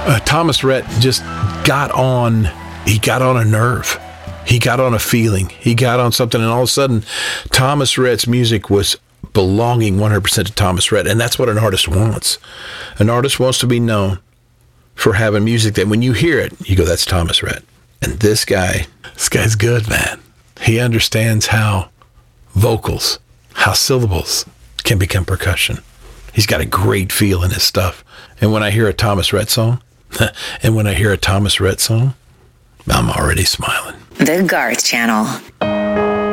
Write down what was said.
Thomas Rhett just got on a nerve. He got on a feeling. He got on something, and all of a sudden, Thomas Rhett's music was belonging 100% to Thomas Rhett, and that's what an artist wants. An artist wants to be known for having music that when you hear it, you go, that's Thomas Rhett. And this guy's good, man. He understands how vocals, how syllables can become percussion. He's got a great feel in his stuff. And when I hear a Thomas Rhett song, I'm already smiling. The Garth Channel.